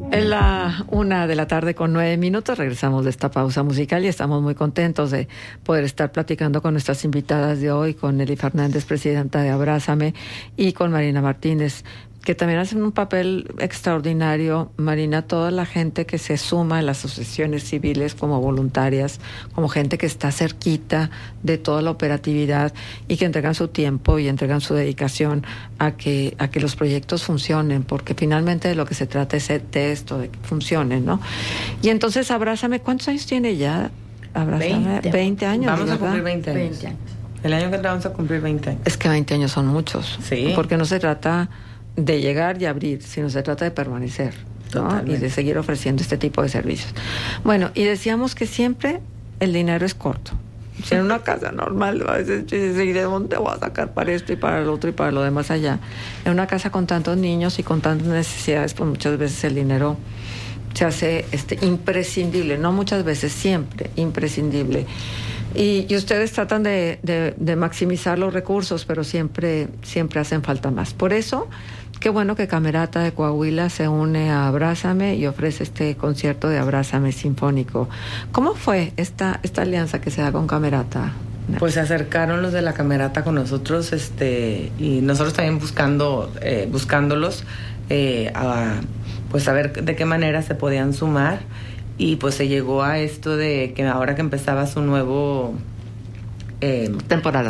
Es la 1:09 p.m. Regresamos de esta pausa musical y estamos muy contentos de poder estar platicando con nuestras invitadas de hoy, con Nelly Fernández, presidenta de Abrázame, y con Marina Martínez, que también hacen un papel extraordinario. Marina, toda la gente que se suma a las asociaciones civiles como voluntarias, como gente que está cerquita de toda la operatividad y que entregan su tiempo y entregan su dedicación a que los proyectos funcionen, porque finalmente de lo que se trata es de esto, de que funcionen, ¿no? Y entonces Abrázame, ¿cuántos años tiene ya? Abrázame, 20 años. Vamos, ¿verdad? A cumplir 20 años. 20 años. El año que entra vamos a cumplir 20 años. Es que 20 años son muchos. Sí. Porque no se trata de llegar y abrir, sino se trata de permanecer, ¿no? Y de seguir ofreciendo este tipo de servicios. Bueno, y decíamos que siempre el dinero es corto. Si en una casa normal, a veces dices, ¿y de dónde voy a sacar para esto y para el otro y para lo demás allá? En una casa con tantos niños y con tantas necesidades, pues muchas veces el dinero se hace imprescindible, no muchas veces, siempre imprescindible. Y ustedes tratan de maximizar los recursos, pero siempre hacen falta más. Por eso, qué bueno que Camerata de Coahuila se une a Abrázame y ofrece este concierto de Abrázame Sinfónico. ¿Cómo fue esta alianza que se da con Camerata? Pues se acercaron los de la Camerata con nosotros, y nosotros también buscándolos, pues a ver de qué manera se podían sumar. Y pues se llegó a esto de que ahora que empezaba su nueva temporada,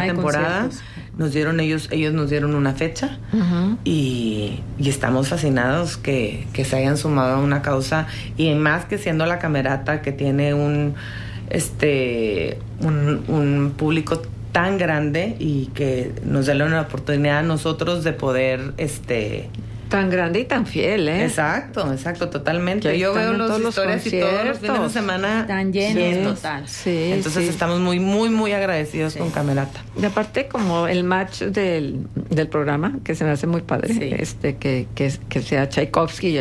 ellos nos dieron una fecha. Uh-huh. y estamos fascinados que se hayan sumado a una causa, y más que siendo la Camerata, que tiene un público tan grande, y que nos da una oportunidad a nosotros de poder tan grande y tan fiel, ¿eh? Exacto, totalmente. Yo veo los historias y todos los fines de semana tan llenos, total. Sí, entonces estamos muy, muy, muy agradecidos con Camerata. Y aparte, como el match del programa, que se me hace muy padre, que sea Tchaikovsky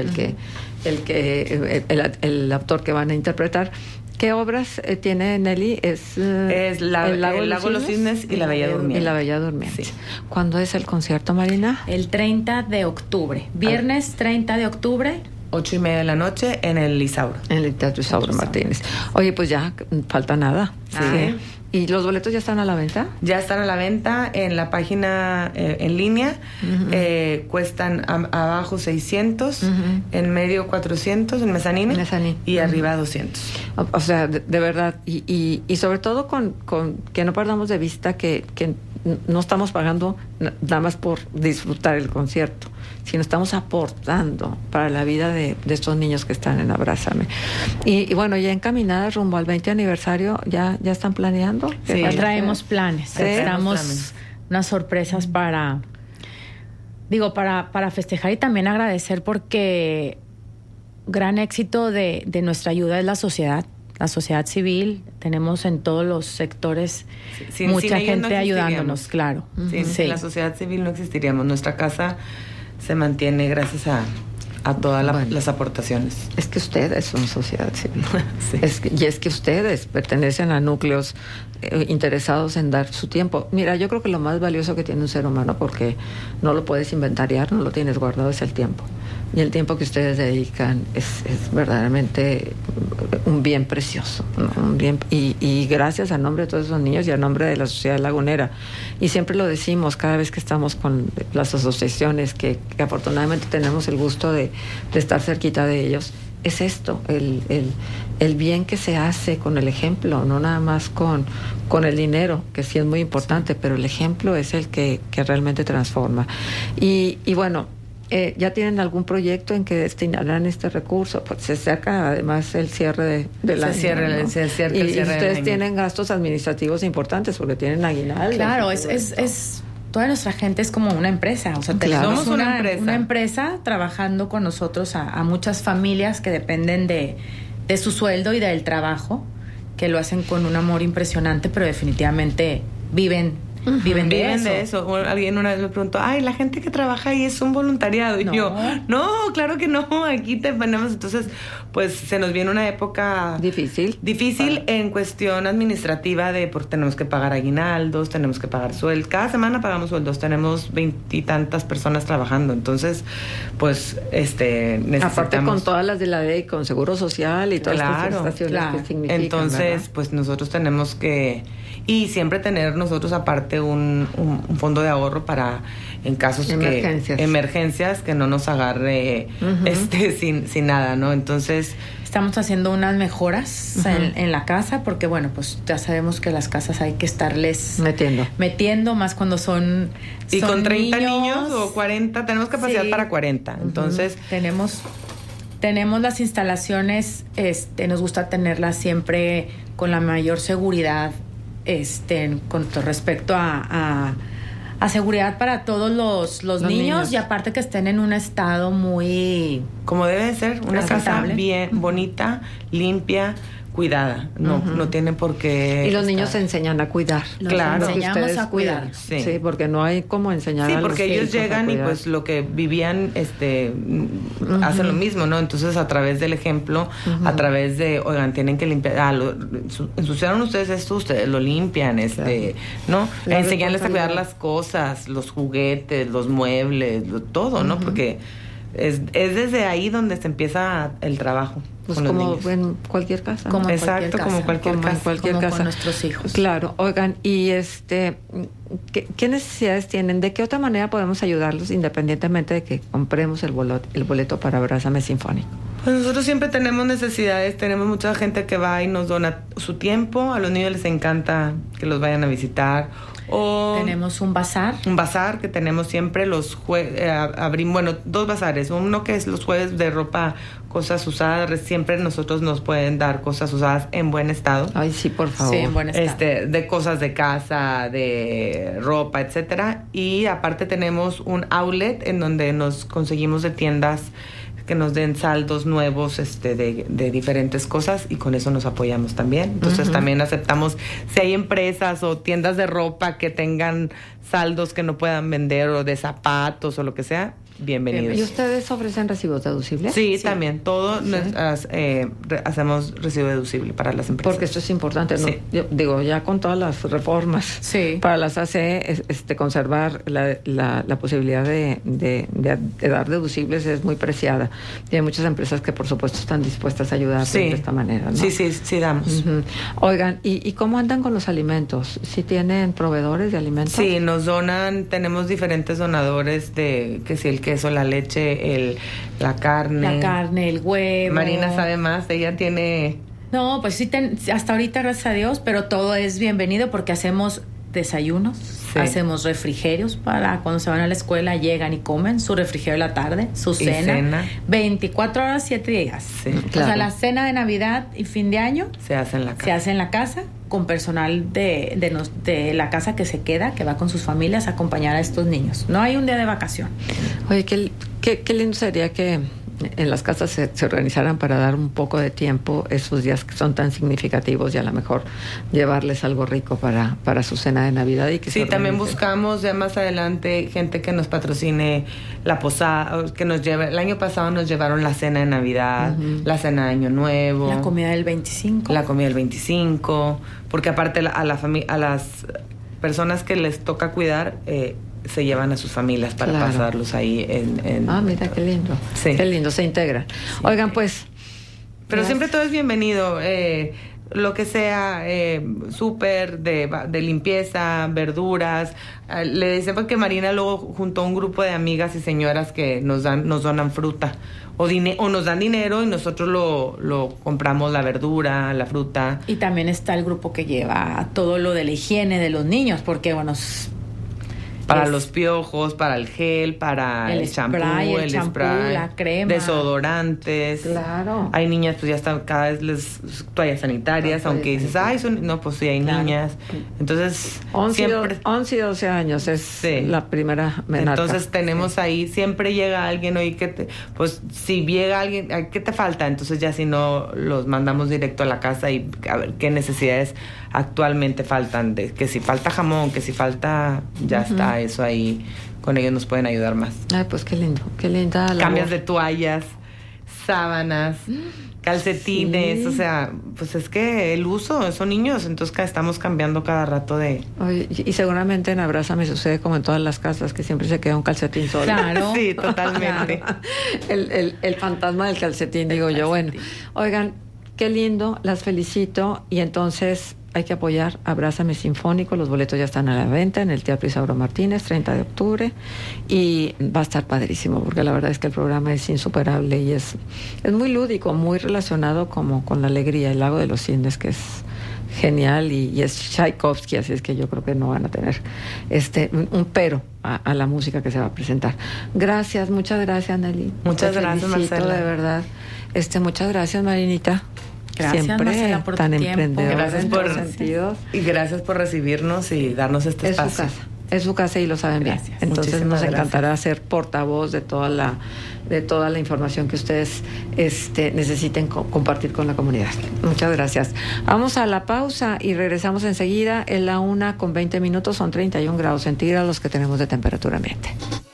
el autor que van a interpretar. ¿Qué obras tiene Nelly? Es el Lago de los Cisnes y La Bella Durmiente. Y La Bella Durmiente. Sí. ¿Cuándo es el concierto, Marina? El 30 de octubre. Viernes 30 de octubre. 8:30 p.m. en el Isauro. En el Teatro Isauro Martínez. Oye, pues ya falta nada. Sí. ¿Y los boletos ya están a la venta? Ya están a la venta en la página en línea. Uh-huh. Cuestan abajo 600, uh-huh. En medio 400, en mezanín. Y uh-huh. Arriba 200. O sea, de verdad. Y sobre todo con que no perdamos de vista que no estamos pagando nada más por disfrutar el concierto, sino estamos aportando para la vida de estos niños que están en Abrázame. Y bueno, ya encaminadas rumbo al 20 aniversario, ¿ya están planeando? Sí, ya traemos planes. ¿Sí? Traemos unas sorpresas para festejar y también agradecer, porque gran éxito de nuestra ayuda es la sociedad civil. Tenemos en todos los sectores mucha gente no ayudándonos, claro. Sin la sociedad civil no existiríamos. Nuestra casa se mantiene gracias a todas las aportaciones. Es que ustedes son sociedad civil. Sí. Es que ustedes pertenecen a núcleos interesados en dar su tiempo. Mira, yo creo que lo más valioso que tiene un ser humano, porque no lo puedes inventariar, no lo tienes guardado, es el tiempo. Y el tiempo que ustedes dedican es verdaderamente un bien precioso, ¿no? Un bien, y gracias a nombre de todos esos niños y a nombre de la Sociedad Lagunera. Y siempre lo decimos cada vez que estamos con las asociaciones, que afortunadamente tenemos el gusto de estar cerquita de ellos. Es esto, el bien que se hace con el ejemplo, no nada más con el dinero, que sí es muy importante, pero el ejemplo es el que realmente transforma. Y bueno, ¿ya tienen algún proyecto en que destinarán este recurso? Pues se acerca además el cierre del año, ¿no? Se cierra y ustedes tienen gastos administrativos importantes porque tienen aguinaldo. Claro, es toda nuestra gente es como una empresa. O sea, somos una empresa trabajando con nosotros a muchas familias que dependen de su sueldo y del trabajo, que lo hacen con un amor impresionante, pero definitivamente viven viven de eso. Alguien una vez me preguntó, la gente que trabaja ahí es un voluntariado. Y yo, no, claro que no, aquí te ponemos. Entonces, pues se nos viene una época difícil en cuestión administrativa porque tenemos que pagar aguinaldos, tenemos que pagar sueldos. Cada semana pagamos sueldos, tenemos 20 y tantas personas trabajando. Entonces, pues, necesitamos... Aparte con todas las de la ley, con Seguro Social y todas las prestaciones que significan. Entonces, ¿verdad? Pues nosotros tenemos que... Y siempre tener nosotros aparte un fondo de ahorro para en casos emergencias que no nos agarre sin nada, ¿no? Entonces estamos haciendo unas mejoras en la casa porque bueno, pues ya sabemos que las casas hay que estarles metiendo más cuando son con 30 niños o 40, tenemos capacidad para 40. Entonces tenemos las instalaciones, nos gusta tenerlas siempre con la mayor seguridad. Con respecto a seguridad para todos los niños y aparte que estén en un estado muy... Como debe de ser, una casa bien bonita, limpia, cuidada, no tiene por qué... Y los niños se enseñan a cuidar. Claro. Enseñamos a cuidar. Sí, porque no hay como enseñar a los porque ellos llegan y pues lo que vivían, hacen lo mismo, ¿no? Entonces a través del ejemplo, a través de, oigan, tienen que limpiar, ensuciaron ustedes esto, ustedes lo limpian, ¿no? Enseñarles a cuidar las cosas, los juguetes, los muebles, todo, ¿no? Porque es desde ahí donde se empieza el trabajo. Pues como en cualquier casa. Como en cualquier casa. Con nuestros hijos. Claro. Oigan, y ¿qué necesidades tienen? ¿De qué otra manera podemos ayudarlos independientemente de que compremos el boleto para Abrázame Sinfónico? Pues nosotros siempre tenemos necesidades, tenemos mucha gente que va y nos dona su tiempo, a los niños les encanta que los vayan a visitar. Tenemos un bazar. Un bazar que tenemos siempre los abrimos, dos bazares. Uno que es los jueves de ropa, cosas usadas. Siempre nosotros nos pueden dar cosas usadas en buen estado. Ay, sí, por favor. Sí, en buen estado. De cosas de casa, de ropa, etcétera. Y aparte tenemos un outlet en donde nos conseguimos de tiendas que nos den saldos nuevos de diferentes cosas y con eso nos apoyamos también. Entonces también aceptamos si hay empresas o tiendas de ropa que tengan saldos que no puedan vender o de zapatos o lo que sea, bienvenidos. ¿Y ustedes ofrecen recibos deducibles? Sí, también. Hacemos recibo deducible para las empresas. Porque esto es importante, ¿no? Sí. Yo digo, ya con todas las reformas para las ACE, conservar la posibilidad de dar deducibles es muy preciada. Y hay muchas empresas que, por supuesto, están dispuestas a ayudar de esta manera, ¿no? Sí, damos. Oigan, ¿y cómo andan con los alimentos? ¿Sí tienen proveedores de alimentos? Sí, nos donan, tenemos diferentes donadores que si el queso, la leche, la carne. La carne, el huevo. Marina sabe más, ella tiene... No, pues sí, hasta ahorita, gracias a Dios, pero todo es bienvenido porque hacemos desayunos, hacemos refrigerios para cuando se van a la escuela, llegan y comen su refrigerio de la tarde, su cena. 24 horas, 7 días. Sí, claro. O sea, la cena de Navidad y fin de año se hace en la casa. Con personal de la casa que se queda, que va con sus familias a acompañar a estos niños. No hay un día de vacación. Oye, qué lindo sería que en las casas se organizaran para dar un poco de tiempo esos días que son tan significativos y a lo mejor llevarles algo rico para su cena de Navidad. Y que también buscamos ya más adelante gente que nos patrocine la posada, que nos lleve. El año pasado nos llevaron la cena de Navidad, la cena de Año Nuevo. La comida del 25. La comida del 25, porque aparte a las personas que les toca cuidar, se llevan a sus familias para pasarlos ahí en mira, qué lindo. Sí. Qué lindo, se integra. Sí. Oigan, pues... Pero siempre todo es bienvenido. Lo que sea, súper, de limpieza, verduras. Le decía que Marina luego juntó un grupo de amigas y señoras que nos donan fruta. O nos dan dinero y nosotros lo compramos, la verdura, la fruta. Y también está el grupo que lleva todo lo de la higiene de los niños, porque, bueno... Para los piojos, para el gel, para el champú, el spray, la crema, desodorantes. Claro. Hay niñas, pues ya están cada vez toallas sanitarias, aunque dices, no, pues sí hay niñas. Entonces, 11 y 12 años es la primera menarca. Entonces tenemos ahí, siempre llega alguien, oye, pues si llega alguien, ¿qué te falta? Entonces ya si no, los mandamos directo a la casa y a ver qué necesidades actualmente faltan, que si falta jamón, que si falta, ya está eso ahí, con ellos nos pueden ayudar más. Ay, pues qué lindo, qué linda labor. Cambios de toallas, sábanas, calcetines, o sea, pues es que el uso, son niños, entonces estamos cambiando cada rato de... Oye, y seguramente en Abrázame sucede como en todas las casas, que siempre se queda un calcetín solo. Claro. Sí, totalmente. El fantasma del calcetín, digo yo. Bueno, oigan, qué lindo, las felicito, y entonces hay que apoyar Abrázame Sinfónico. Los boletos ya están a la venta en el Teatro Isauro Martínez, 30 de octubre, y va a estar padrísimo, porque la verdad es que el programa es insuperable y es muy lúdico, muy relacionado como con la alegría, el Lago de los Cisnes, que es genial, y es Tchaikovsky, así es que yo creo que no van a tener un pero a la música que se va a presentar. Gracias, muchas gracias, Nelly. Muchas gracias, Marcela. De verdad. Muchas gracias, Marinita. Gracias, siempre Marcela, por tan tu tiempo. emprendedora. Gracias en por todos sentidos. Y gracias por recibirnos y darnos este espacio. Es su casa y lo saben bien. Entonces Muchísimas nos encantará ser portavoz de toda la información que ustedes necesiten compartir con la comunidad. Muchas gracias. Vamos a la pausa y regresamos enseguida. En la 1:20 son 31 grados centígrados los que tenemos de temperatura ambiente.